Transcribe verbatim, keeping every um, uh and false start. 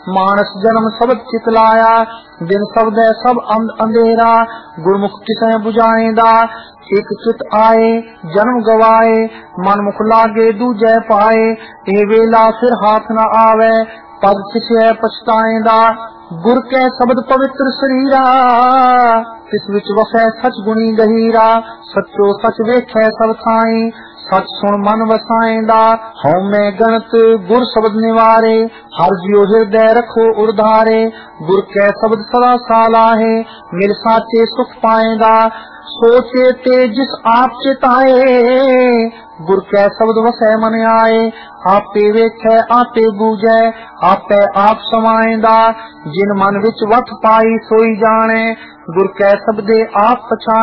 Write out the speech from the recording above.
मानस जन्म सबद चित लाया, बिन शब्द सब अंधेरा, गुरमुख किसे बुझाएंदा। एक चित आए जन्म गवाए, मन मुख लागे दूजे पाए, ए वेला फिर हाथ न आवे, पद किसे पछताएंदा। गुर के शब्द पवित्र शरीरा, तिस विच वसै सच गुणी गहीरा, सचो सच वेखै सब थाई, सच सुन मन वसाएंदा। हਉ मैं गणत गुर शब्द निवारे, हर जियो हृदय रखो उर्धारे, गुर के शब्द सदा सालाहे, मिल साचे सुख पाएंदा। सोचे ते जिस आप चिताए, गुर के शब्द वसै मन आए, आपे वेखै आपे बूझै, आपे आप समाएंदा। जिन मन विच वठ पाई सोई जाने, गुर के शब्दे आप पछाने।